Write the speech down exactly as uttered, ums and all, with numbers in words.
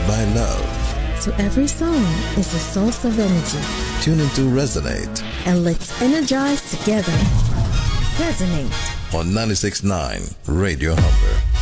by love. So every song is a source of energy. Tune into Resonate. And let's energize together. Resonate. On ninety-six point nine Radio Humber.